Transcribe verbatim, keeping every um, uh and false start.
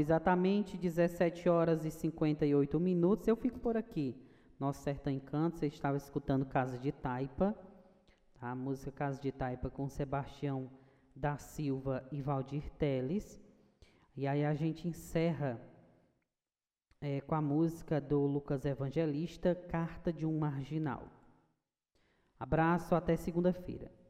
exatamente dezessete horas e cinquenta e oito minutos, eu fico por aqui. Nosso Sertão Encanto, você estava escutando Casa de Taipa, tá? A música Casa de Taipa com Sebastião da Silva e Valdir Teles. E aí a gente encerra é, com a música do Lucas Evangelista, Carta de um Marginal. Abraço, até segunda-feira.